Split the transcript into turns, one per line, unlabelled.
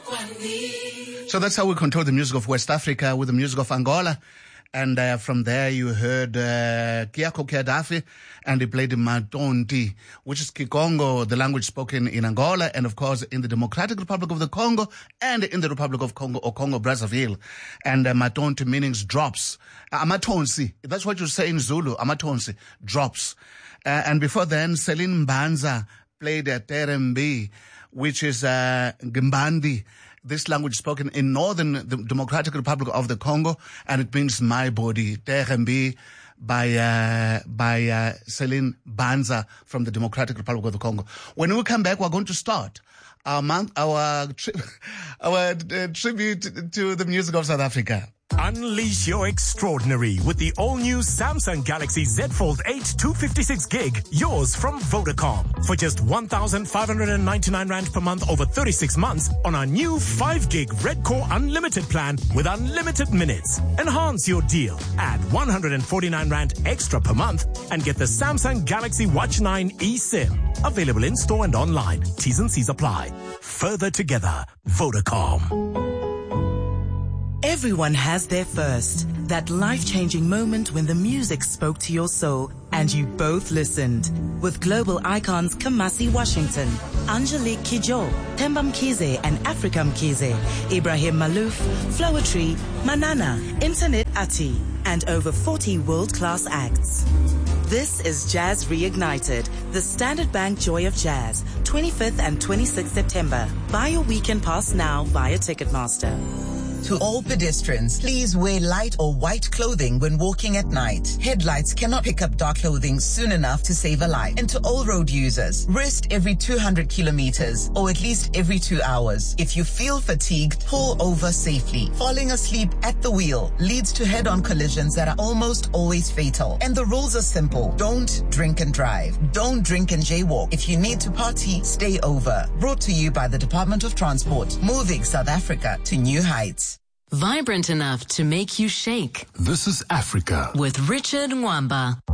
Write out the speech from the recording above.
So that's how we control the music of West Africa with the music of Angola. And from there you heard Kiako Kiadafi, and he played Matonti, which is Kikongo, the language spoken in Angola, and of course in the Democratic Republic of the Congo, and in the Republic of Congo, or Congo Brazzaville. And Matonti means drops. Amatonsi, that's what you say in Zulu, Amatonsi, drops. And before then, Celine Mbanza played Terembi, which is Gimbandi. This language spoken in northern the Democratic Republic of the Congo, and it means my body. Terembi by Celine Mbanza from the Democratic Republic of the Congo. When we come back, we're going to start our tribute to the music of South Africa.
Unleash your extraordinary with the all-new Samsung Galaxy Z Fold 8 256 gig, yours from Vodacom. For just 1,599 Rand per month over 36 months on our new 5 gig Red Core Unlimited plan with unlimited minutes. Enhance your deal. Add 149 Rand extra per month and get the Samsung Galaxy Watch 9 eSIM. Available in store and online. T's and C's apply. Further together, Vodacom.
Everyone has their first, that life-changing moment when the music spoke to your soul and you both listened. With global icons Kamasi Washington, Angelique Kidjo, Themba Mkhize and Africa Mkhize, Ibrahim Malouf, Floetry, Manana, Internet Ati, and over 40 world-class acts. This is Jazz Reignited, the Standard Bank Joy of Jazz, 25th and 26th September. Buy your weekend pass now via Ticketmaster.
To all pedestrians, please wear light or white clothing when walking at night. Headlights cannot pick up dark clothing soon enough to save a life. And to all road users, rest every 200 kilometers or at least every 2 hours. If you feel fatigued, pull over safely. Falling asleep at the wheel leads to head-on collisions that are almost always fatal. And the rules are simple. Don't drink and drive. Don't drink and jaywalk. If you need to party, stay over. Brought to you by the Department of Transport, moving South Africa to new heights.
Vibrant enough to make you shake.
This is Africa.
With Richard Mwamba.